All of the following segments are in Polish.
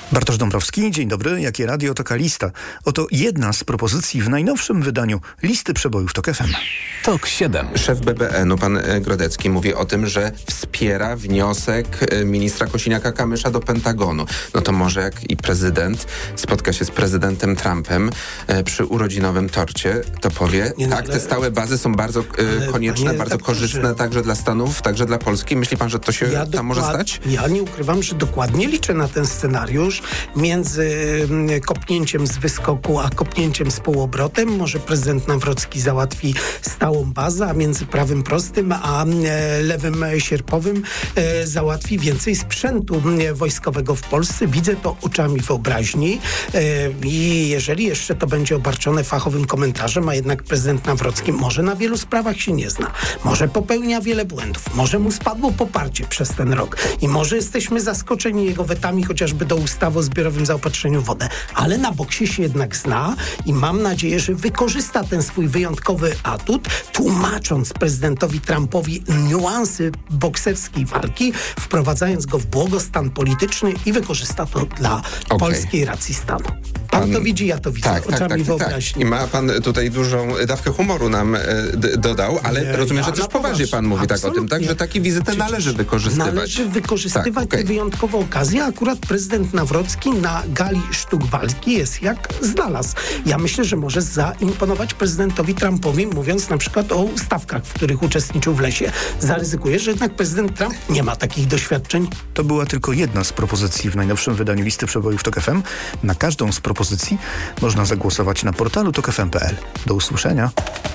Bartosz Dąbrowski, dzień dobry. Jakie radio, taka lista. Oto jedna z propozycji w najnowszym wydaniu listy przebojów TOK FM. TOK 7. Szef BBN-u, pan Grodecki, mówi o tym, że wspiera wniosek ministra Kosiniaka-Kamysza do Pentagonu. No to może jak i prezydent spotka się z prezydentem Trumpem przy urodzinowym torcie, to powie, te stałe bazy są bardzo konieczne, bardzo korzystne także dla Stanów, także dla Polski. Myśli pan, że to się tam może stać? Ja nie ukrywam, że dokładnie liczę na ten scenariusz. Między kopnięciem z wyskoku a kopnięciem z półobrotem może prezydent Nawrocki załatwi stałą bazę, a między prawym prostym a lewym sierpowym załatwi więcej sprzętu wojskowego w Polsce. Widzę to oczami wyobraźni i jeżeli jeszcze to będzie obarczone fachowym komentarzem, a jednak prezydent Nawrocki może na wielu sprawach się nie zna, może popełnia wiele błędów, może mu spadło poparcie przez ten rok i może jesteśmy zaskoczeni jego wetami chociażby do ustawy o zbiorowym zaopatrzeniu w wodę, ale na boksie się jednak zna i mam nadzieję, że wykorzysta ten swój wyjątkowy atut, tłumacząc prezydentowi Trumpowi niuansy bokserskiej walki, wprowadzając go w błogostan polityczny i wykorzysta to dla polskiej racji stanu. Pan to widzi, ja to widzę oczami wyobraźni. I ma pan tutaj dużą dawkę humoru nam dodał, ale rozumiem, że też poważnie pan mówi o tym, tak? Że takie wizyty należy wykorzystywać. Należy wykorzystywać wyjątkowe okazje. Akurat prezydent Nawrocki na gali sztuk walki jest jak znalazł. Ja myślę, że może zaimponować prezydentowi Trumpowi, mówiąc na przykład o ustawkach, w których uczestniczył w lesie. Zaryzykuje, że jednak prezydent Trump nie ma takich doświadczeń. To była tylko jedna z propozycji w najnowszym wydaniu listy przebojów TOK FM. Na każdą z propozycji można zagłosować na portalu tokfm.pl. Do usłyszenia.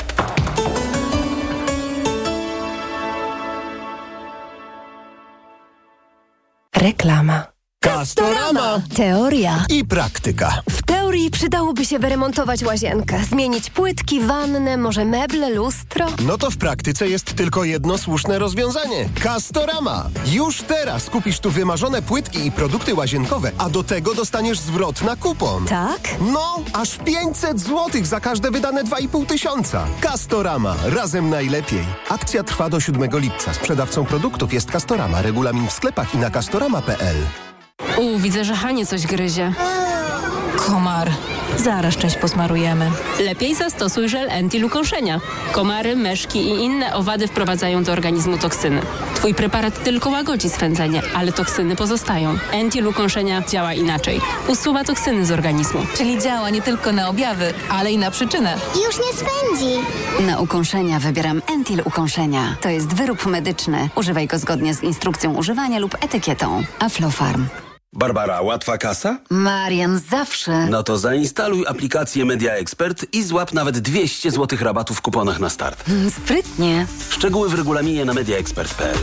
Reklama. Castorama! Teoria I praktyka. W teorii przydałoby się wyremontować łazienkę, zmienić płytki, wannę, może meble, lustro. No to w praktyce jest tylko jedno słuszne rozwiązanie. Castorama! Już teraz kupisz tu wymarzone płytki i produkty łazienkowe, a do tego dostaniesz zwrot na kupon. Tak? No, aż 500 zł za każde wydane 2,5 tysiąca. Castorama. Razem najlepiej. Akcja trwa do 7 lipca. Sprzedawcą produktów jest Castorama. Regulamin w sklepach i na castorama.pl. Widzę, że Hanie coś gryzie. Komar. Zaraz część posmarujemy. Lepiej zastosuj żel Entil ukąszenia. Komary, meszki i inne owady wprowadzają do organizmu toksyny. Twój preparat tylko łagodzi swędzenie, ale toksyny pozostają. Entil ukąszenia działa inaczej. Usuwa toksyny z organizmu. Czyli działa nie tylko na objawy, ale i na przyczynę. Już nie swędzi. Na ukąszenia wybieram Entil ukąszenia. To jest wyrób medyczny. Używaj go zgodnie z instrukcją używania lub etykietą. Aflofarm. Barbara, łatwa kasa? Marian, zawsze. No to zainstaluj aplikację Media Expert i złap nawet 200 zł rabatu w kuponach na start. Sprytnie. Szczegóły w regulaminie na mediaexpert.pl.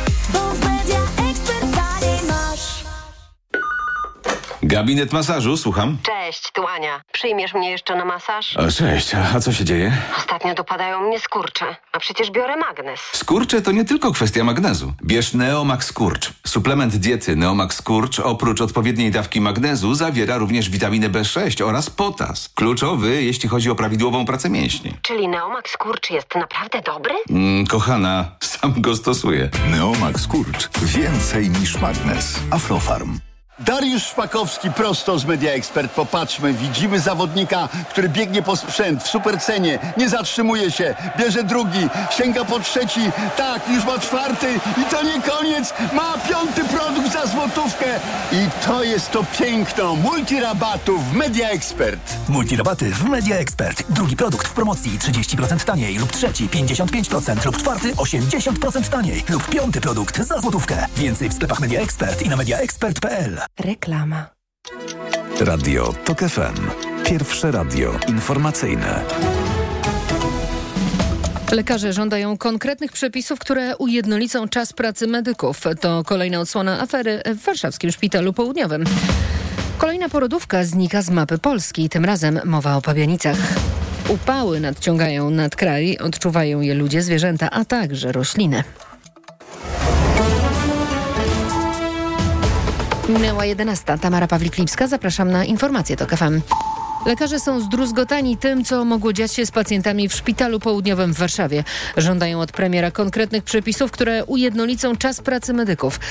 Gabinet masażu, słucham. Cześć, tu Ania. Przyjmiesz mnie jeszcze na masaż? O, cześć, a co się dzieje? Ostatnio dopadają mnie skurcze, a przecież biorę magnez. Skurcze to nie tylko kwestia magnezu. Bierz Neomax Skurcz. Suplement diety Neomax Skurcz oprócz odpowiedniej dawki magnezu zawiera również witaminę B6 oraz potas. Kluczowy, jeśli chodzi o prawidłową pracę mięśni. Czyli Neomax Skurcz jest naprawdę dobry? Kochana, sam go stosuję. Neomax Skurcz. Więcej niż magnez. Aflofarm. Dariusz Szpakowski prosto z Media Expert. Popatrzmy, widzimy zawodnika, który biegnie po sprzęt w supercenie, nie zatrzymuje się, bierze drugi, sięga po trzeci, tak, już ma czwarty i to nie koniec, ma 5. produkt za złotówkę i to jest to piękno multirabatów w Media Expert. Multirabaty w Media Expert. Drugi produkt w promocji 30% taniej lub trzeci 55% lub czwarty 80% taniej lub 5. produkt za złotówkę. Więcej w sklepach Media Expert i na mediaexpert.pl. Reklama. Radio TOK FM. Pierwsze radio informacyjne. Lekarze żądają konkretnych przepisów, które ujednolicą czas pracy medyków. To kolejna odsłona afery w warszawskim Szpitalu Południowym. Kolejna porodówka znika z mapy Polski. Tym razem mowa o Pabianicach. Upały nadciągają nad kraj, odczuwają je ludzie, zwierzęta, a także rośliny. Minęła 11. Tamara Pawlik-Lipska. Zapraszam na informacje TOK FM. Lekarze są zdruzgotani tym, co mogło dziać się z pacjentami w Szpitalu Południowym w Warszawie. Żądają od premiera konkretnych przepisów, które ujednolicą czas pracy medyków.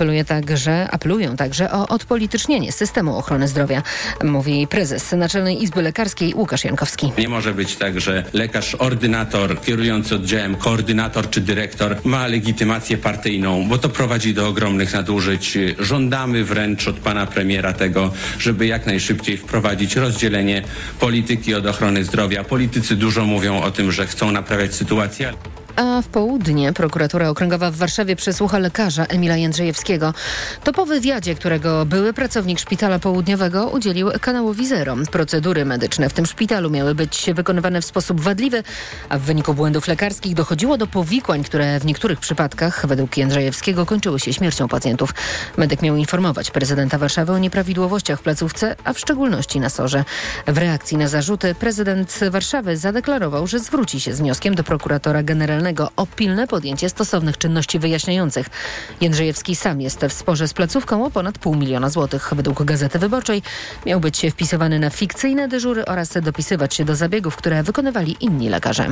Apelują także o odpolitycznienie systemu ochrony zdrowia, mówi prezes Naczelnej Izby Lekarskiej Łukasz Jankowski. Nie może być tak, że lekarz ordynator, kierujący oddziałem, koordynator czy dyrektor ma legitymację partyjną, bo to prowadzi do ogromnych nadużyć. Żądamy wręcz od pana premiera tego, żeby jak najszybciej wprowadzić rozdzielenie polityki od ochrony zdrowia. Politycy dużo mówią o tym, że chcą naprawiać sytuację. A w południe prokuratura okręgowa w Warszawie przesłucha lekarza Emila Jędrzejewskiego. To po wywiadzie, którego były pracownik Szpitala Południowego udzielił kanałowi Zero. Procedury medyczne w tym szpitalu miały być wykonywane w sposób wadliwy, a w wyniku błędów lekarskich dochodziło do powikłań, które w niektórych przypadkach, według Jędrzejewskiego, kończyły się śmiercią pacjentów. Medyk miał informować prezydenta Warszawy o nieprawidłowościach w placówce, a w szczególności na SOR-ze. W reakcji na zarzuty prezydent Warszawy zadeklarował, że zwróci się z wnioskiem do prokuratora generalnego o pilne podjęcie stosownych czynności wyjaśniających. Jędrzejewski sam jest w sporze z placówką o ponad 500 000 złotych. Według Gazety Wyborczej miał być wpisywany na fikcyjne dyżury oraz dopisywać się do zabiegów, które wykonywali inni lekarze.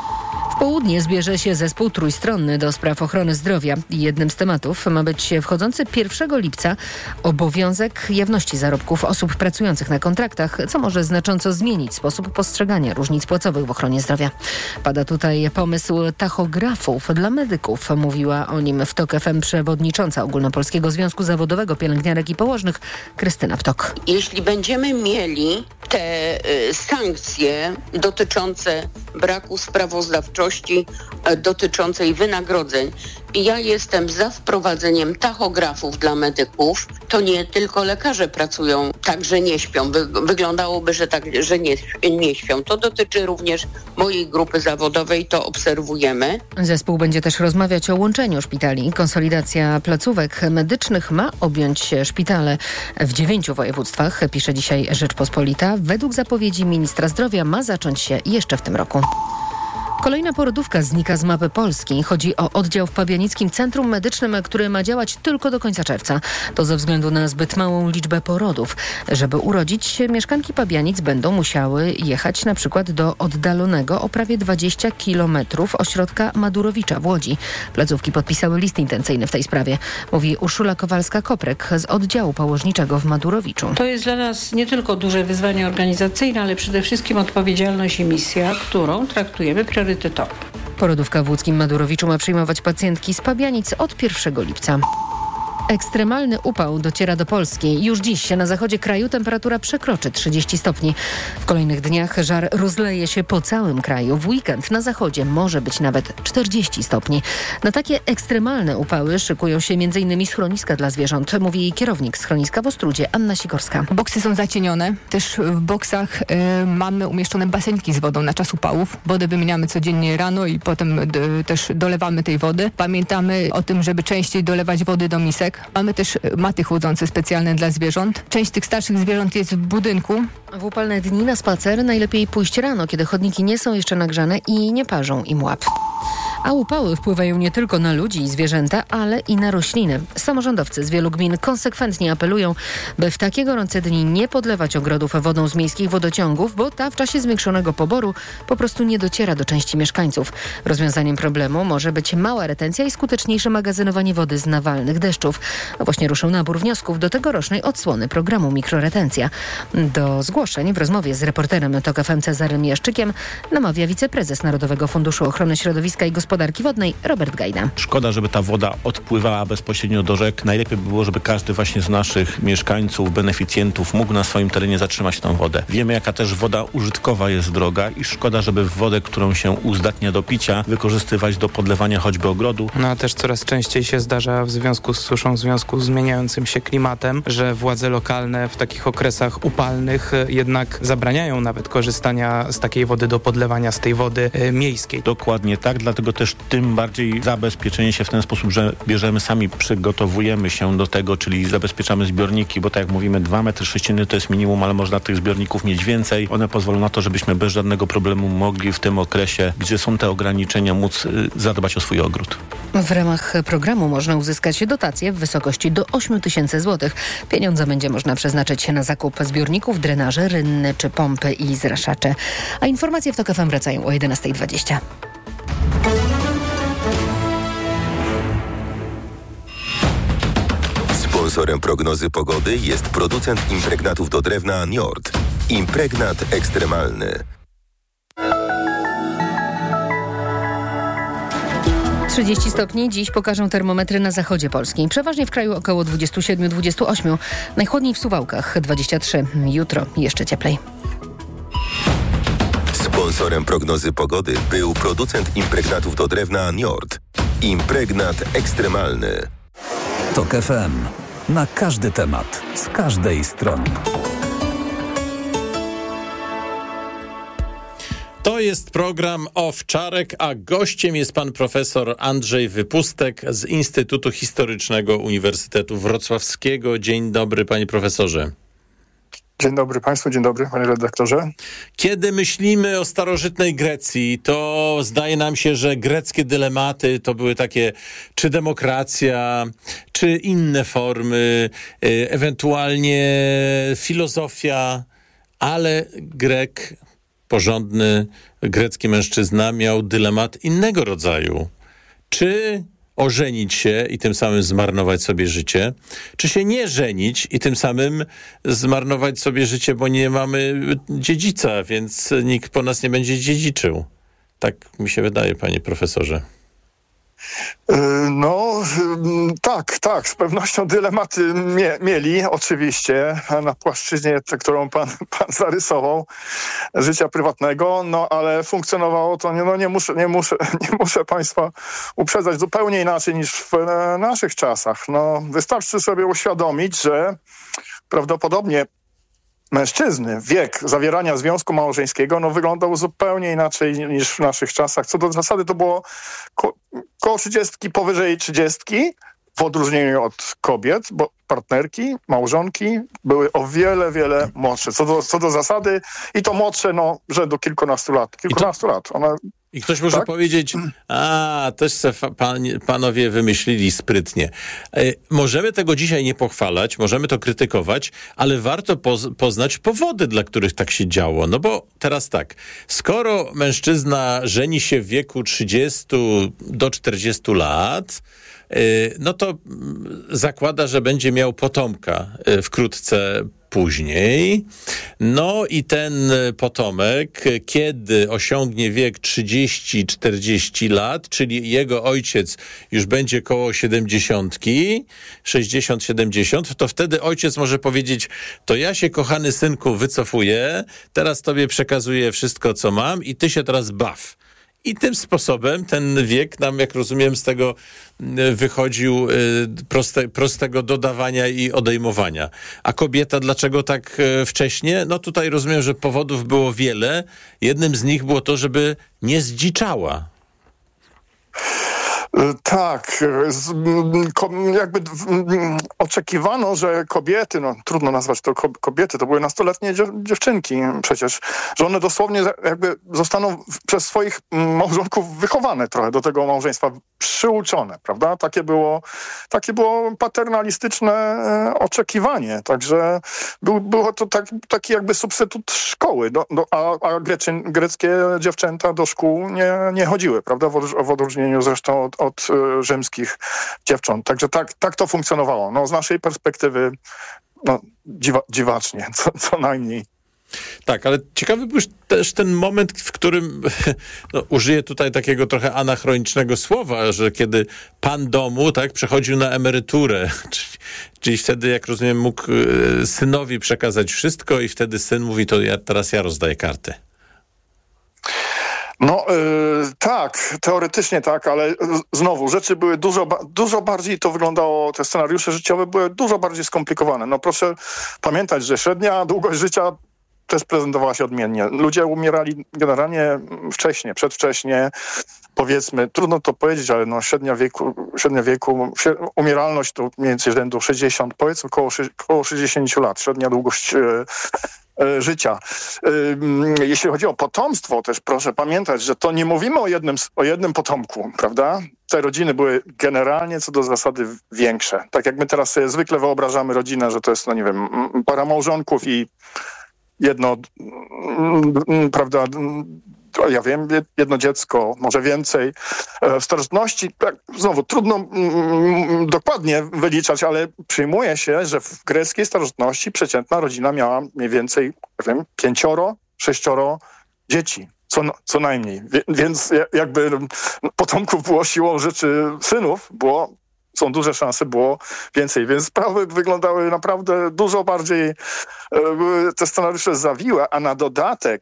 W południe zbierze się zespół trójstronny do spraw ochrony zdrowia. Jednym z tematów ma być wchodzący 1 lipca obowiązek jawności zarobków osób pracujących na kontraktach, co może znacząco zmienić sposób postrzegania różnic płacowych w ochronie zdrowia. Pada tutaj pomysł tachografów dla medyków. Mówiła o nim w TOK FM przewodnicząca Ogólnopolskiego Związku Zawodowego Pielęgniarek i Położnych Krystyna Ptok. Jeśli będziemy mieli te sankcje dotyczące braku sprawozdawczości, dotyczącej wynagrodzeń. Ja jestem za wprowadzeniem tachografów dla medyków. To nie tylko lekarze pracują tak, że nie śpią. Wyglądałoby, że nie śpią. To dotyczy również mojej grupy zawodowej, to obserwujemy. Zespół będzie też rozmawiać o łączeniu szpitali. Konsolidacja placówek medycznych ma objąć szpitale w 9 województwach, pisze dzisiaj Rzeczpospolita. Według zapowiedzi ministra zdrowia ma zacząć się jeszcze w tym roku. Kolejna porodówka znika z mapy Polski. Chodzi o oddział w Pabianickim Centrum Medycznym, który ma działać tylko do końca czerwca. To ze względu na zbyt małą liczbę porodów. Żeby urodzić, mieszkanki Pabianic będą musiały jechać na przykład do oddalonego o prawie 20 kilometrów ośrodka Madurowicza w Łodzi. Placówki podpisały list intencyjny w tej sprawie, mówi Urszula Kowalska-Koprek z oddziału położniczego w Madurowiczu. To jest dla nas nie tylko duże wyzwanie organizacyjne, ale przede wszystkim odpowiedzialność i misja, którą traktujemy priorytetowo. Porodówka w łódzkim Madurowiczu ma przyjmować pacjentki z Pabianic od 1 lipca. Ekstremalny upał dociera do Polski. Już dziś na zachodzie kraju temperatura przekroczy 30 stopni. W kolejnych dniach żar rozleje się po całym kraju. W weekend na zachodzie może być nawet 40 stopni. Na takie ekstremalne upały szykują się m.in. schroniska dla zwierząt, mówi kierownik schroniska w Ostródzie Anna Sikorska. Boksy są zacienione. Też w boksach mamy umieszczone basenki z wodą na czas upałów. Wodę wymieniamy codziennie rano i potem też dolewamy tej wody. Pamiętamy o tym, żeby częściej dolewać wody do misek. Mamy też maty chłodzące specjalne dla zwierząt. Część tych starszych zwierząt jest w budynku. W upalne dni na spacer najlepiej pójść rano, kiedy chodniki nie są jeszcze nagrzane i nie parzą im łap. A upały wpływają nie tylko na ludzi i zwierzęta, ale i na rośliny. Samorządowcy z wielu gmin konsekwentnie apelują, by w takie gorące dni nie podlewać ogrodów wodą z miejskich wodociągów, bo ta w czasie zwiększonego poboru po prostu nie dociera do części mieszkańców. Rozwiązaniem problemu może być mała retencja i skuteczniejsze magazynowanie wody z nawalnych deszczów. Właśnie ruszył nabór wniosków do tegorocznej odsłony programu Mikroretencja. Do zgłoszeń w rozmowie z reporterem TOK FM Cezarym Jaszczykiem namawia wiceprezes Narodowego Funduszu Ochrony Środowiska i Gospodarki Wodnej Robert Gajda. Szkoda, żeby ta woda odpływała bezpośrednio do rzek. Najlepiej by było, żeby każdy właśnie z naszych mieszkańców, beneficjentów mógł na swoim terenie zatrzymać tą wodę. Wiemy, jaka też woda użytkowa jest droga i szkoda, żeby wodę, którą się uzdatnia do picia, wykorzystywać do podlewania choćby ogrodu. No a też coraz częściej się zdarza w związku z suszą, w związku z zmieniającym się klimatem, że władze lokalne w takich okresach upalnych jednak zabraniają nawet korzystania z takiej wody do podlewania, z tej wody miejskiej. Dokładnie tak, dlatego też tym bardziej zabezpieczenie się w ten sposób, że bierzemy sami, przygotowujemy się do tego, czyli zabezpieczamy zbiorniki, bo tak jak mówimy, 2 metry sześcienne to jest minimum, ale można tych zbiorników mieć więcej. One pozwolą na to, żebyśmy bez żadnego problemu mogli w tym okresie, gdzie są te ograniczenia, móc zadbać o swój ogród. W ramach programu można uzyskać dotacje w wysokości do 8 000 złotych. Pieniądze będzie można przeznaczyć na zakup zbiorników, drenaży, rynny czy pompy i zraszacze. A informacje w TOK FM wracają o 11:20. Sponsorem prognozy pogody jest producent impregnatów do drewna Njord. Impregnat ekstremalny. 30 stopni. Dziś pokażą termometry na zachodzie Polski. Przeważnie w kraju około 27-28. Najchłodniej w Suwałkach 23. Jutro jeszcze cieplej. Sponsorem prognozy pogody był producent impregnatów do drewna Njord. Impregnat ekstremalny. TOK FM. Na każdy temat. Z każdej strony. To jest program Owczarek, a gościem jest pan profesor Andrzej Wypustek z Instytutu Historycznego Uniwersytetu Wrocławskiego. Dzień dobry, panie profesorze. Dzień dobry państwu, dzień dobry panie redaktorze. Kiedy myślimy o starożytnej Grecji, to zdaje nam się, że greckie dylematy to były takie, czy demokracja, czy inne formy, ewentualnie filozofia, ale Grek, porządny grecki mężczyzna miał dylemat innego rodzaju. Czy ożenić się i tym samym zmarnować sobie życie, czy się nie żenić i tym samym zmarnować sobie życie, bo nie mamy dziedzica, więc nikt po nas nie będzie dziedziczył. Tak mi się wydaje, panie profesorze. No, tak, z pewnością dylematy mieli, oczywiście, na płaszczyźnie, którą pan zarysował, życia prywatnego, no ale funkcjonowało to, nie muszę państwa uprzedzać, zupełnie inaczej niż w naszych czasach. No, wystarczy sobie uświadomić, że prawdopodobnie mężczyzny, wiek zawierania związku małżeńskiego wyglądał zupełnie inaczej niż w naszych czasach. Co do zasady to było koło 30, powyżej 30, w odróżnieniu od kobiet, bo partnerki, małżonki były o wiele, wiele młodsze. Co do zasady i to młodsze, rzędu kilkunastu lat. I ktoś może powiedzieć, też se panowie wymyślili sprytnie. Możemy tego dzisiaj nie pochwalać, możemy to krytykować, ale warto poznać powody, dla których tak się działo. No bo teraz tak, skoro mężczyzna żeni się w wieku 30 do 40 lat, no to zakłada, że będzie miał potomka wkrótce później. No i ten potomek, kiedy osiągnie wiek 30-40 lat, czyli jego ojciec już będzie koło 70, 60-70, to wtedy ojciec może powiedzieć, to ja się, kochany synku, wycofuję, teraz tobie przekazuję wszystko, co mam i ty się teraz baw. I tym sposobem ten wiek nam, jak rozumiem, z tego wychodził prostego dodawania i odejmowania. A kobieta dlaczego tak wcześnie? No tutaj rozumiem, że powodów było wiele. Jednym z nich było to, żeby nie zdziczała. Tak, jakby oczekiwano, że kobiety, trudno nazwać to kobiety, to były nastoletnie dziewczynki przecież, że one dosłownie jakby zostaną przez swoich małżonków wychowane trochę do tego małżeństwa, przyuczone, prawda? Takie było paternalistyczne oczekiwanie, także było to taki jakby substytut szkoły, a greckie dziewczęta do szkół nie chodziły, prawda? W odróżnieniu zresztą od rzymskich dziewcząt. Także tak to funkcjonowało. Z naszej perspektywy dziwacznie, co najmniej. Tak, ale ciekawy był też ten moment, w którym, użyję tutaj takiego trochę anachronicznego słowa, że kiedy pan domu, przechodził na emeryturę, czyli wtedy, jak rozumiem, mógł synowi przekazać wszystko i wtedy syn mówi, to teraz ja rozdaję karty. Tak, teoretycznie tak, ale znowu rzeczy były dużo bardziej to wyglądało, te scenariusze życiowe były dużo bardziej skomplikowane. Proszę pamiętać, że średnia długość życia też prezentowała się odmiennie. Ludzie umierali generalnie wcześnie, przedwcześnie. Powiedzmy, trudno to powiedzieć, ale no średnia wieku, umieralność to mniej więcej rzędu 60, powiedzmy około 60 lat, średnia długość życia. Jeśli chodzi o potomstwo, też proszę pamiętać, że to nie mówimy o jednym potomku, prawda? Te rodziny były generalnie co do zasady większe. Tak jak my teraz sobie zwykle wyobrażamy rodzinę, że to jest, no nie wiem, para małżonków i jedno, prawda, ja wiem, jedno dziecko, może więcej. W starożytności, znowu trudno dokładnie wyliczać, ale przyjmuje się, że w greckiej starożytności przeciętna rodzina miała mniej więcej, ja wiem, 5, 6 dzieci. Co najmniej. Więc jakby potomków było siłą rzeczy synów, są duże szanse, było więcej. Więc sprawy wyglądały naprawdę dużo bardziej, te scenariusze zawiłe, a na dodatek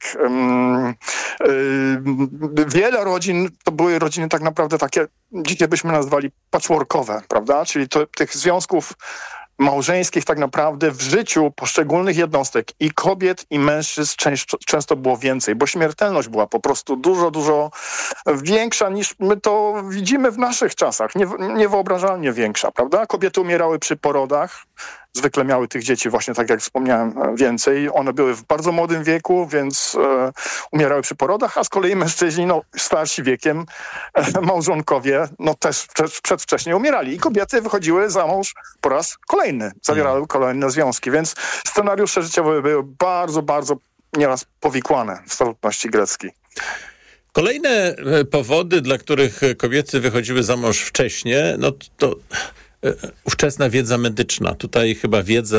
wiele rodzin, to były rodziny tak naprawdę takie, dzisiaj byśmy nazwali patchworkowe, prawda? Czyli tych związków małżeńskich tak naprawdę w życiu poszczególnych jednostek i kobiet, i mężczyzn często było więcej, bo śmiertelność była po prostu dużo większa niż my to widzimy w naszych czasach. Niewyobrażalnie większa, prawda? Kobiety umierały przy porodach, zwykle miały tych dzieci właśnie, tak jak wspomniałem, więcej. One były w bardzo młodym wieku, więc umierały przy porodach, a z kolei mężczyźni, starsi wiekiem, małżonkowie, też przedwcześnie umierali. I kobiety wychodziły za mąż po raz kolejny, zawierały kolejne związki, więc scenariusze życiowe były bardzo nieraz powikłane w starożytności greckiej. Kolejne powody, dla których kobiety wychodziły za mąż wcześnie, to ówczesna wiedza medyczna. Tutaj chyba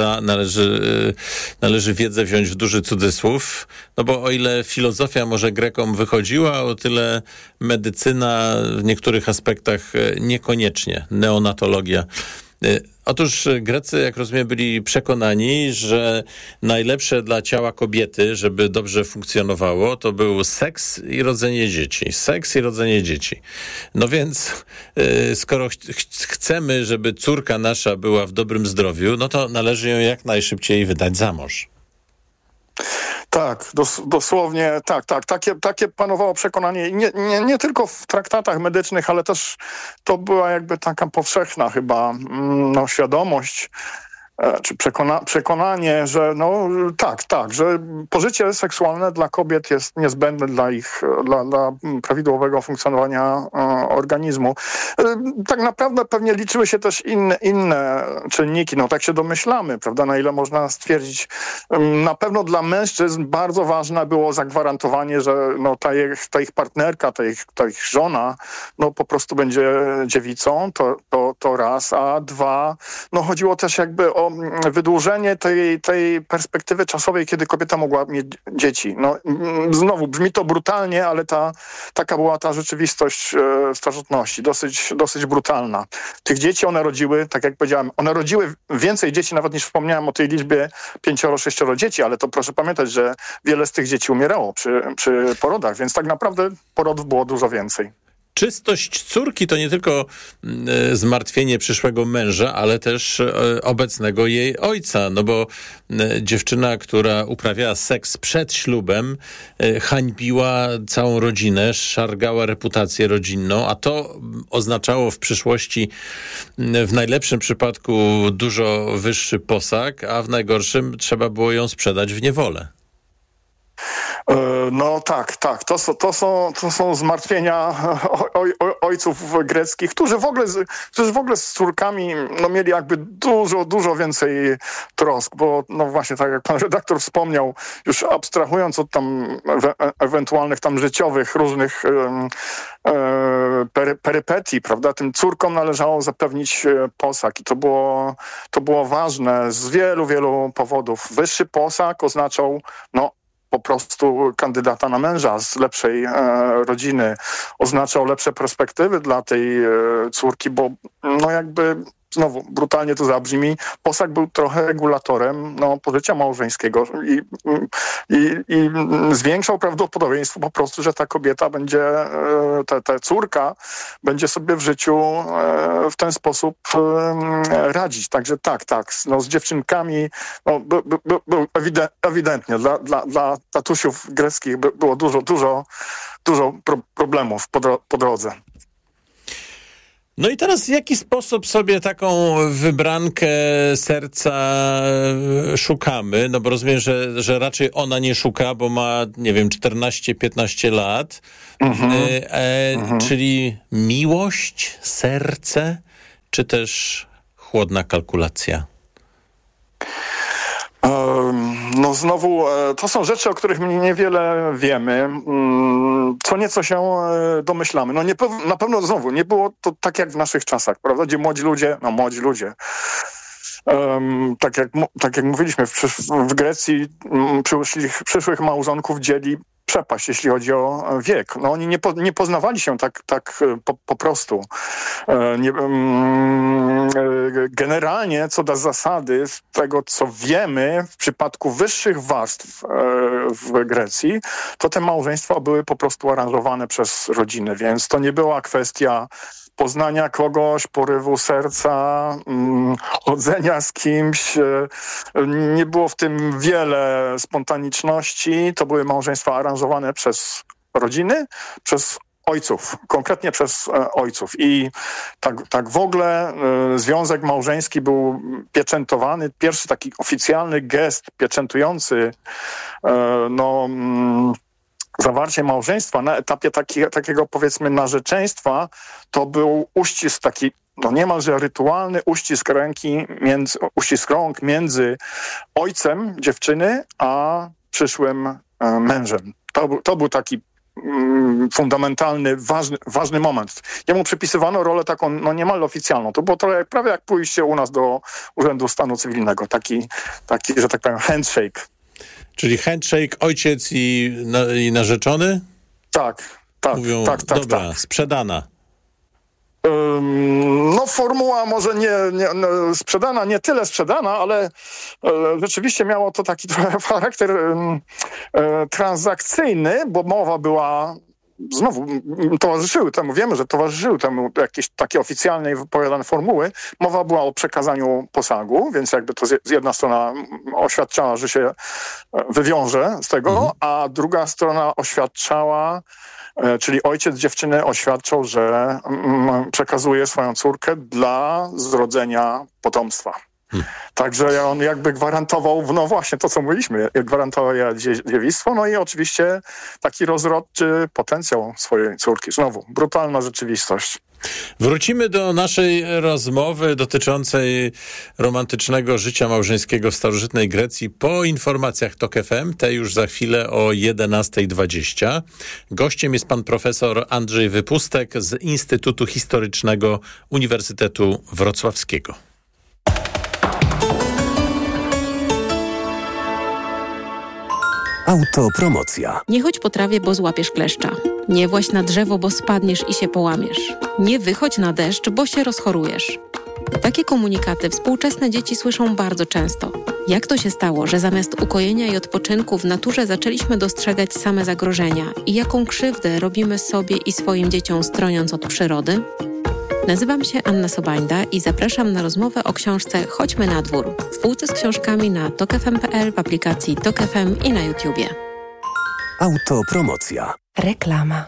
należy wiedzę wziąć w duży cudzysłów, bo o ile filozofia może Grekom wychodziła, o tyle medycyna w niektórych aspektach niekoniecznie. Neonatologia. Otóż Grecy, jak rozumiem, byli przekonani, że najlepsze dla ciała kobiety, żeby dobrze funkcjonowało, to był seks i rodzenie dzieci. Seks i rodzenie dzieci. No więc skoro chcemy, żeby córka nasza była w dobrym zdrowiu, no to należy ją jak najszybciej wydać za mąż. Tak, dosłownie tak. Takie panowało przekonanie nie tylko w traktatach medycznych, ale też to była jakby taka powszechna chyba świadomość, czy przekonanie, że że pożycie seksualne dla kobiet jest niezbędne dla prawidłowego funkcjonowania organizmu. Tak naprawdę pewnie liczyły się też inne czynniki, tak się domyślamy, prawda, na ile można stwierdzić. Na pewno dla mężczyzn bardzo ważne było zagwarantowanie, że ta ich partnerka, ta ich żona, po prostu będzie dziewicą, to raz, a dwa, chodziło też jakby o wydłużenie tej perspektywy czasowej, kiedy kobieta mogła mieć dzieci. Znowu, brzmi to brutalnie, ale taka była ta rzeczywistość starożytności, dosyć brutalna. Tych dzieci one rodziły, tak jak powiedziałem, one rodziły więcej dzieci, nawet niż wspomniałem o tej liczbie 5-6 dzieci, ale to proszę pamiętać, że wiele z tych dzieci umierało przy porodach, więc tak naprawdę porodów było dużo więcej. Czystość córki to nie tylko zmartwienie przyszłego męża, ale też obecnego jej ojca, bo dziewczyna, która uprawiała seks przed ślubem, hańbiła całą rodzinę, szargała reputację rodzinną, a to oznaczało w przyszłości w najlepszym przypadku dużo wyższy posag, a w najgorszym trzeba było ją sprzedać w niewolę. Tak. To są zmartwienia ojców greckich, którzy w ogóle z córkami mieli jakby dużo więcej trosk, bo właśnie tak jak pan redaktor wspomniał, już abstrahując od tam ewentualnych tam życiowych różnych perypetii, prawda, tym córkom należało zapewnić posag i to było ważne z wielu powodów. Wyższy posag oznaczał po prostu kandydata na męża z lepszej rodziny, oznaczał lepsze perspektywy dla tej córki, bo jakby znowu brutalnie to zabrzmi, posag był trochę regulatorem pożycia małżeńskiego i zwiększał prawdopodobieństwo po prostu, że ta kobieta będzie, ta córka będzie sobie w życiu w ten sposób radzić. Także tak, z dziewczynkami był ewidentnie dla tatusiów greckich było dużo problemów po drodze. No i teraz w jaki sposób sobie taką wybrankę serca szukamy? No bo rozumiem, że raczej ona nie szuka, bo ma, nie wiem, 14-15 lat. Czyli miłość, serce, czy też chłodna kalkulacja? No znowu, to są rzeczy, o których niewiele wiemy. Co nieco się domyślamy. No na pewno znowu nie było to tak jak w naszych czasach, prawda? Gdzie młodzi ludzie, tak jak mówiliśmy, w Grecji przyszłych małżonków dzieli przepaść, jeśli chodzi o wiek. No oni nie poznawali się tak po prostu. Generalnie co do zasady, z tego co wiemy, w przypadku wyższych warstw w Grecji, to te małżeństwa były po prostu aranżowane przez rodziny, więc to nie była kwestia poznania kogoś, porywu serca, chodzenia z kimś. Nie było w tym wiele spontaniczności. To były małżeństwa aranżowane przez rodziny, przez ojców, konkretnie przez ojców. I tak w ogóle związek małżeński był pieczętowany. Pierwszy taki oficjalny gest pieczętujący zawarcie małżeństwa na etapie takiego powiedzmy narzeczeństwa, to był uścisk taki niemalże rytualny uścisk rąk między ojcem dziewczyny a przyszłym mężem. To był taki fundamentalny, ważny moment. Jemu przypisywano rolę taką niemal oficjalną. To było trochę prawie jak pójście u nas do Urzędu Stanu Cywilnego. Taki, że tak powiem, handshake. Czyli handshake, ojciec i narzeczony? Tak. Mówią, dobra, sprzedana. Formuła może nie sprzedana, nie tyle sprzedana, ale rzeczywiście miało to taki trochę charakter transakcyjny, bo mowa była, znowu wiemy, że towarzyszyły temu jakieś takie oficjalne wypowiadane formuły. Mowa była o przekazaniu posagu, więc jakby to jedna strona oświadczała, że się wywiąże z tego, a druga strona oświadczała, czyli ojciec dziewczyny oświadczał, że przekazuje swoją córkę dla zrodzenia potomstwa. Także on jakby gwarantował, właśnie to, co mówiliśmy, gwarantował jej dziewictwo, i oczywiście taki rozrodczy potencjał swojej córki. Znowu, brutalna rzeczywistość. Wrócimy do naszej rozmowy dotyczącej romantycznego życia małżeńskiego w starożytnej Grecji po informacjach TOK FM, te już za chwilę o 11:20. Gościem jest pan profesor Andrzej Wypustek z Instytutu Historycznego Uniwersytetu Wrocławskiego. Autopromocja. Nie chodź po trawie, bo złapiesz kleszcza. Nie właź na drzewo, bo spadniesz i się połamiesz. Nie wychodź na deszcz, bo się rozchorujesz. Takie komunikaty współczesne dzieci słyszą bardzo często. Jak to się stało, że zamiast ukojenia i odpoczynku w naturze zaczęliśmy dostrzegać same zagrożenia i jaką krzywdę robimy sobie i swoim dzieciom stroniąc od przyrody? Nazywam się Anna Sobańda i zapraszam na rozmowę o książce Chodźmy na dwór. W półce z książkami na tokfm.pl, w aplikacji TOK FM i na YouTubie. Autopromocja. Reklama.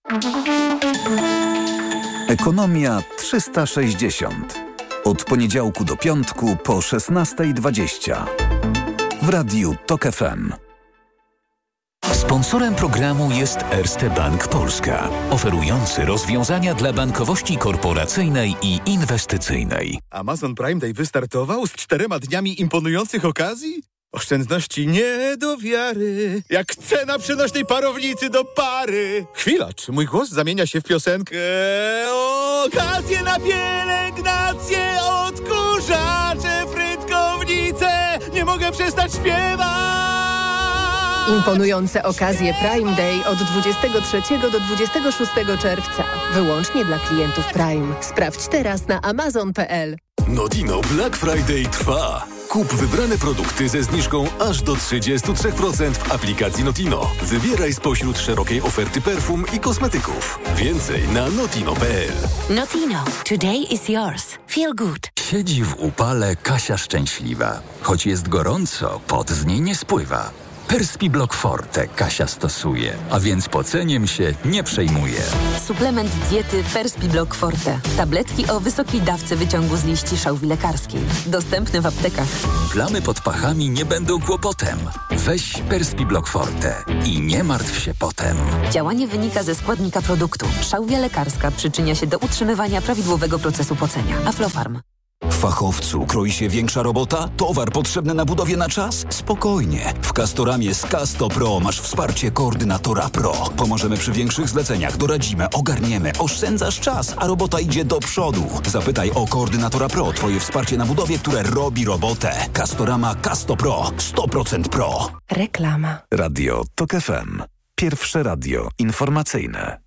Ekonomia 360. Od poniedziałku do piątku po 16:20. W radiu TOK FM. Sponsorem programu jest Erste Bank Polska, oferujący rozwiązania dla bankowości korporacyjnej i inwestycyjnej. Amazon Prime Day wystartował z 4 dniami imponujących okazji? Oszczędności nie do wiary, jak cena przenośnej parownicy do pary. Chwila, czy mój głos zamienia się w piosenkę? Okazje na pielęgnację, odkurzacze, frytkownice, nie mogę przestać śpiewać. Imponujące okazje Prime Day od 23 do 26 czerwca. Wyłącznie dla klientów Prime. Sprawdź teraz na amazon.pl. Notino Black Friday trwa. Kup wybrane produkty ze zniżką aż do 33% w aplikacji Notino. Wybieraj spośród szerokiej oferty perfum i kosmetyków. Więcej na notino.pl. Notino. Today is yours. Feel good. Siedzi w upale Kasia szczęśliwa. Choć jest gorąco, pot z niej nie spływa. Perspiblock Forte Kasia stosuje, a więc poceniem się nie przejmuje. Suplement diety Perspiblock Forte. Tabletki o wysokiej dawce wyciągu z liści szałwi lekarskiej. Dostępny w aptekach. Plamy pod pachami nie będą kłopotem. Weź Perspiblock Forte i nie martw się potem. Działanie wynika ze składnika produktu. Szałwia lekarska przyczynia się do utrzymywania prawidłowego procesu pocenia. Aflofarm. Fachowcu kroi się większa robota? Towar potrzebny na budowie na czas? Spokojnie. W Castoramie z Casto Pro masz wsparcie koordynatora Pro. Pomożemy przy większych zleceniach, doradzimy, ogarniemy, oszczędzasz czas, a robota idzie do przodu. Zapytaj o koordynatora Pro, twoje wsparcie na budowie, które robi robotę. Castorama Casto Pro. 100% Pro. Reklama. Radio TOK FM. Pierwsze radio informacyjne.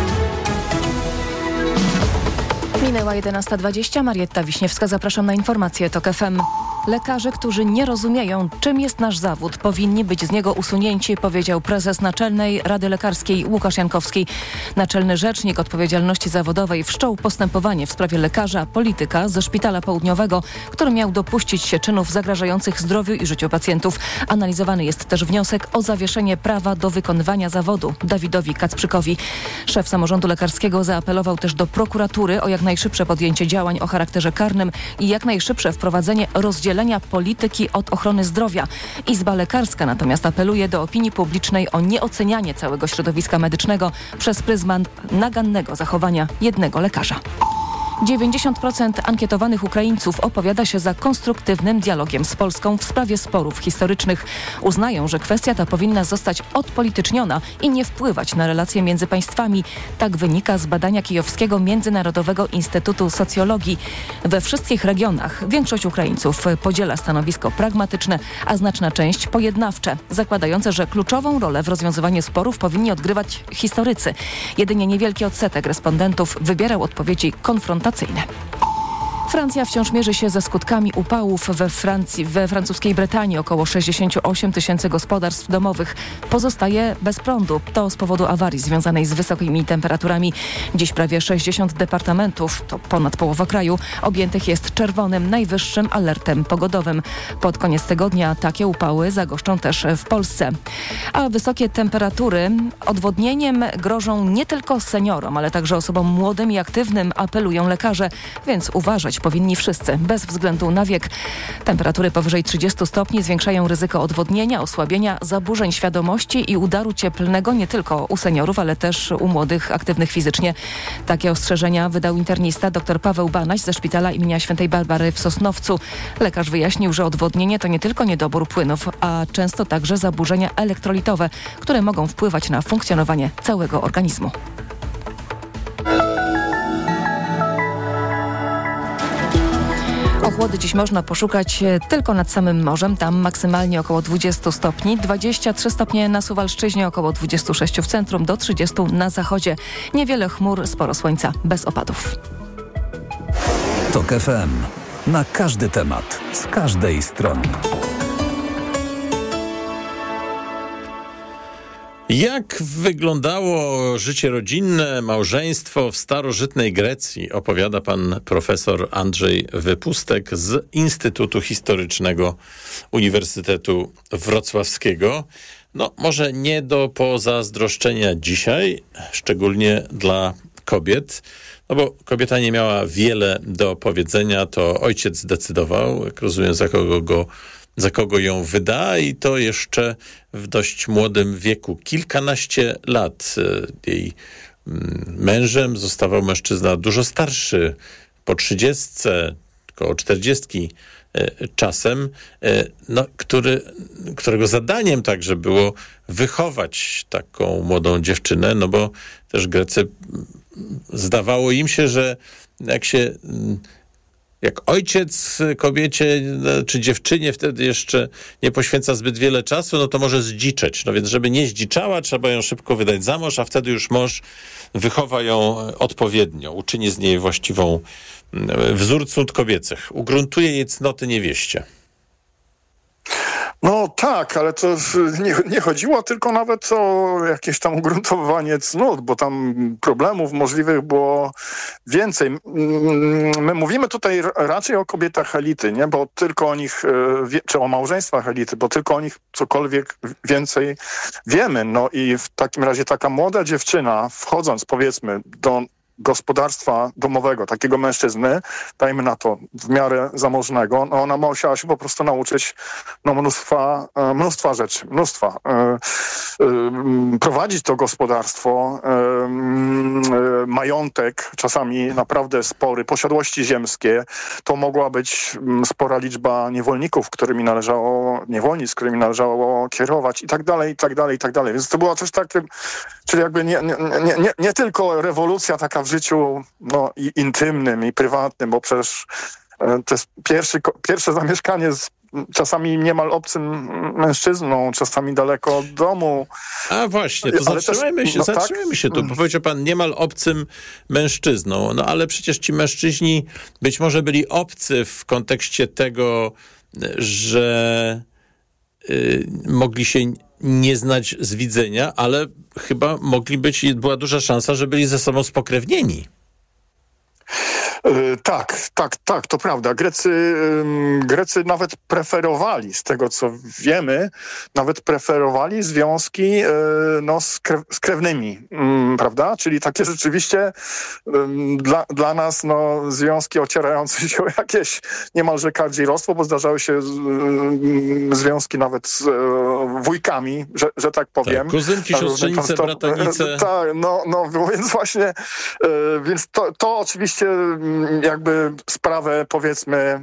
Minęła 11:20. Marietta Wiśniewska, zapraszam na informacje TOK FM. Lekarze, którzy nie rozumieją, czym jest nasz zawód, powinni być z niego usunięci, powiedział prezes Naczelnej Rady Lekarskiej Łukasz Jankowski. Naczelny Rzecznik Odpowiedzialności Zawodowej wszczął postępowanie w sprawie lekarza, polityka ze Szpitala Południowego, który miał dopuścić się czynów zagrażających zdrowiu i życiu pacjentów. Analizowany jest też wniosek o zawieszenie prawa do wykonywania zawodu Dawidowi Kacprzykowi. Szef samorządu lekarskiego zaapelował też do prokuratury o jak najszybsze podjęcie działań o charakterze karnym i jak najszybsze wprowadzenie rozdzielenia polityki od ochrony zdrowia. Izba Lekarska natomiast apeluje do opinii publicznej o nieocenianie całego środowiska medycznego przez pryzmat nagannego zachowania jednego lekarza. 90% ankietowanych Ukraińców opowiada się za konstruktywnym dialogiem z Polską w sprawie sporów historycznych. Uznają, że kwestia ta powinna zostać odpolityczniona i nie wpływać na relacje między państwami. Tak wynika z badania kijowskiego Międzynarodowego Instytutu Socjologii. We wszystkich regionach większość Ukraińców podziela stanowisko pragmatyczne, a znaczna część pojednawcze, zakładające, że kluczową rolę w rozwiązywaniu sporów powinni odgrywać historycy. Jedynie niewielki odsetek respondentów wybierał odpowiedzi konfrontacyjne. Francja wciąż mierzy się ze skutkami upałów we francuskiej Brytanii. Około 68 000 gospodarstw domowych pozostaje bez prądu. To z powodu awarii związanej z wysokimi temperaturami. Dziś prawie 60 departamentów, to ponad połowa kraju, objętych jest czerwonym, najwyższym alertem pogodowym. Pod koniec tygodnia takie upały zagoszczą też w Polsce. A wysokie temperatury odwodnieniem grożą nie tylko seniorom, ale także osobom młodym i aktywnym, apelują lekarze, więc uważać powinni wszyscy, bez względu na wiek. Temperatury powyżej 30 stopni zwiększają ryzyko odwodnienia, osłabienia, zaburzeń świadomości i udaru cieplnego nie tylko u seniorów, ale też u młodych, aktywnych fizycznie. Takie ostrzeżenia wydał internista dr Paweł Banaś ze Szpitala im. Świętej Barbary w Sosnowcu. Lekarz wyjaśnił, że odwodnienie to nie tylko niedobór płynów, a często także zaburzenia elektrolitowe, które mogą wpływać na funkcjonowanie całego organizmu. Ochłody dziś można poszukać tylko nad samym morzem. Tam maksymalnie około 20 stopni, 23 stopnie na Suwalszczyźnie, około 26 w centrum, do 30 na zachodzie. Niewiele chmur, sporo słońca, bez opadów. TOK FM. Na każdy temat, z każdej strony. Jak wyglądało życie rodzinne, małżeństwo w starożytnej Grecji, opowiada pan profesor Andrzej Wypustek z Instytutu Historycznego Uniwersytetu Wrocławskiego. No, może nie do pozazdroszczenia dzisiaj, szczególnie dla kobiet, no bo kobieta nie miała wiele do powiedzenia, to ojciec decydował, jak rozumiem, za kogo ją wyda, i to jeszcze w dość młodym wieku. Kilkanaście lat jej mężem zostawał mężczyzna dużo starszy, po 30, około 40 czasem, no, którego zadaniem także było wychować taką młodą dziewczynę, no bo też Grecy, zdawało im się, że jak ojciec kobiecie czy dziewczynie wtedy jeszcze nie poświęca zbyt wiele czasu, no to może zdziczeć. No więc żeby nie zdziczała, trzeba ją szybko wydać za mąż, a wtedy już mąż wychowa ją odpowiednio, uczyni z niej właściwą wzór cnót kobiecych. Ugruntuje jej cnoty niewieście. No tak, ale to nie chodziło tylko nawet o jakieś tam ugruntowanie cnót, bo tam problemów możliwych było więcej. My mówimy tutaj raczej o kobietach elity, nie? Bo tylko o nich, czy o małżeństwach elity, bo tylko o nich cokolwiek więcej wiemy. No i w takim razie taka młoda dziewczyna, wchodząc powiedzmy do gospodarstwa domowego, takiego mężczyzny, dajmy na to w miarę zamożnego, no ona musiała się po prostu nauczyć mnóstwa rzeczy, prowadzić to gospodarstwo, majątek, czasami naprawdę spory, posiadłości ziemskie, to mogła być spora liczba niewolników, którymi należało kierować i tak dalej. Więc to było coś takiego, czyli jakby nie tylko rewolucja taka w życiu i intymnym i prywatnym, bo przecież to jest pierwsze zamieszkanie z czasami niemal obcym mężczyzną, czasami daleko od domu. A właśnie, to zatrzymajmy się tu, bo powiedział pan niemal obcym mężczyzną, no ale przecież ci mężczyźni być może byli obcy w kontekście tego, że mogli się nie znać z widzenia, ale chyba była duża szansa, że byli ze sobą spokrewnieni. Tak, to prawda. Grecy nawet preferowali, z tego co wiemy, związki z krewnymi, prawda? Czyli takie rzeczywiście dla nas związki ocierające się o jakieś niemalże kardzierostwo, bo zdarzały się związki nawet z wujkami, że tak powiem. Tak, kuzynki, siostrzenice, bratanice. Tak, więc właśnie, więc to oczywiście jakby sprawę, powiedzmy,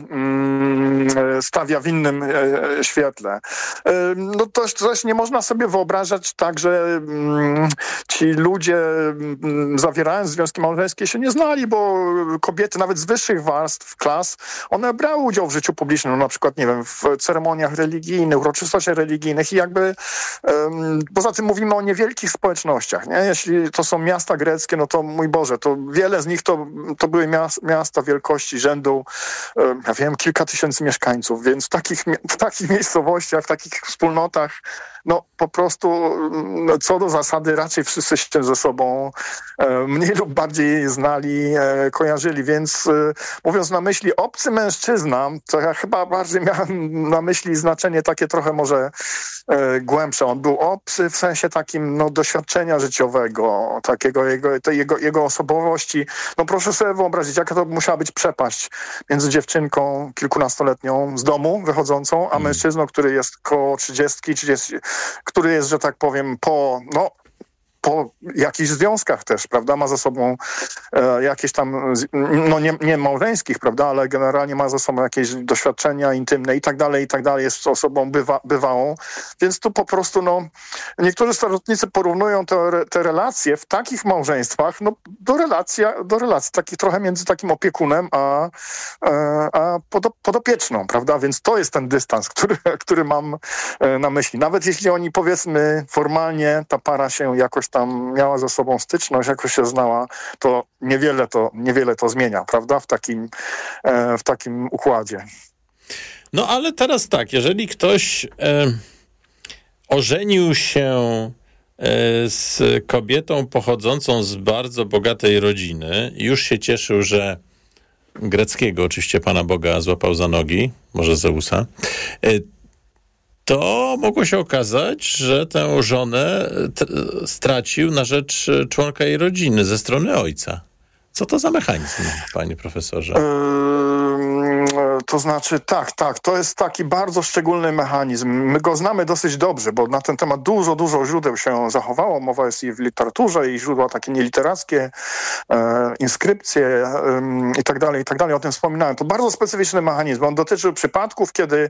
stawia w innym świetle. No to też nie można sobie wyobrażać tak, że ci ludzie, zawierając związki małżeńskie, się nie znali, bo kobiety nawet z wyższych warstw, klas, one brały udział w życiu publicznym, na przykład, nie wiem, w ceremoniach religijnych, uroczystościach religijnych i jakby poza tym mówimy o niewielkich społecznościach, nie? Jeśli to są miasta greckie, no to mój Boże, to wiele z nich to były miasta wielkości rzędu, ja wiem, kilka tysięcy mieszkańców, więc w takich miejscowościach, w takich wspólnotach, no po prostu co do zasady raczej wszyscy się ze sobą mniej lub bardziej znali, kojarzyli, więc mówiąc na myśli obcy mężczyzna, to ja chyba bardziej miałem na myśli znaczenie takie trochę może głębsze. On był obcy w sensie takim doświadczenia życiowego, takiego jego osobowości. No proszę sobie wyobrazić, jaka to musiała być przepaść między dziewczynką kilkunastoletnią z domu wychodzącą, a mężczyzną, który jest koło 30, który jest, że tak powiem, po jakichś związkach też, prawda, ma za sobą jakieś tam, nie małżeńskich, prawda, ale generalnie ma za sobą jakieś doświadczenia intymne i tak dalej, jest osobą bywałą, więc tu po prostu, niektórzy starożytnicy porównują te relacje w takich małżeństwach, do relacji takich trochę między takim opiekunem a podopieczną, prawda, więc to jest ten dystans, który mam na myśli. Nawet jeśli oni, powiedzmy, formalnie ta para się jakoś tam miała ze sobą styczność, jakoś się znała, to niewiele to zmienia, prawda, w takim układzie. No ale teraz tak, jeżeli ktoś ożenił się z kobietą pochodzącą z bardzo bogatej rodziny i już się cieszył, że greckiego oczywiście Pana Boga złapał za nogi, może Zeusa, to mogło się okazać, że tę żonę stracił na rzecz członka jej rodziny ze strony ojca. Co to za mechanizm, panie profesorze? To znaczy, tak, to jest taki bardzo szczególny mechanizm. My go znamy dosyć dobrze, bo na ten temat dużo źródeł się zachowało. Mowa jest i w literaturze, i źródła takie nieliterackie, inskrypcje i tak dalej. O tym wspominałem. To bardzo specyficzny mechanizm. On dotyczył przypadków, kiedy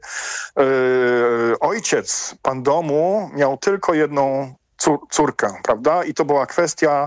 ojciec, pan domu, miał tylko jedną córkę, prawda? I to była kwestia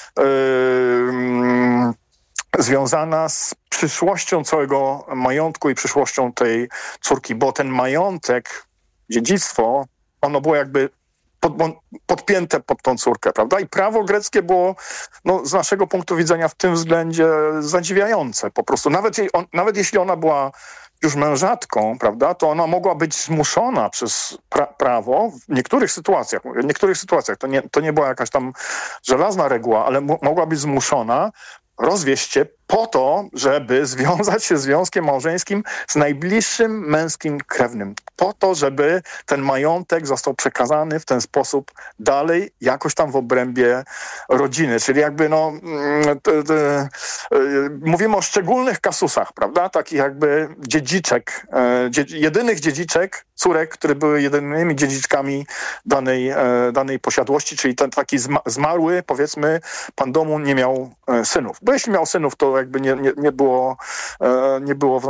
związana z przyszłością całego majątku i przyszłością tej córki, bo ten majątek, dziedzictwo, ono było jakby podpięte pod tą córkę, prawda? I prawo greckie było z naszego punktu widzenia w tym względzie zadziwiające po prostu. Nawet jeśli ona była już mężatką, prawda, to ona mogła być zmuszona przez prawo w niektórych sytuacjach, to nie była jakaś tam żelazna reguła, ale mogła być zmuszona rozwieść się po to, żeby związać się związkiem małżeńskim z najbliższym męskim krewnym. Po to, żeby ten majątek został przekazany w ten sposób dalej, jakoś tam w obrębie rodziny. Czyli jakby mówimy o szczególnych kasusach, prawda? Takich jakby dziedziczek, jedynych dziedziczek, córek, które były jedynymi dziedziczkami danej posiadłości, czyli ten taki zmarły, powiedzmy, pan domu nie miał synów. Bo jeśli miał synów, to jakby nie było